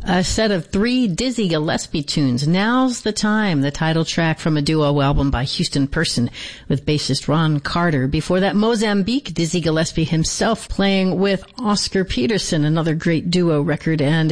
A set of 3 Dizzy Gillespie tunes. Now's the Time, the title track from a duo album by Houston Person with bassist Ron Carter. Before that, Mozambique, Dizzy Gillespie himself playing with Oscar Peterson, another great duo record, and